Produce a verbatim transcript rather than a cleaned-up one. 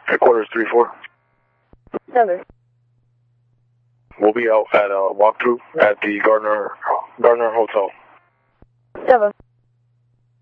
Headquarters three four. Seven. We'll be out at a walkthrough at the Gardner Gardner Hotel.